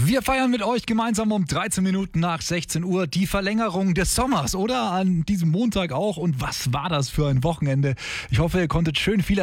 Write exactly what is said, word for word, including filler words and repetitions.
Wir feiern mit euch gemeinsam um dreizehn Minuten nach sechzehn Uhr die Verlängerung des Sommers, oder? An diesem Montag auch. Und was war das für ein Wochenende? Ich hoffe, ihr konntet schön viel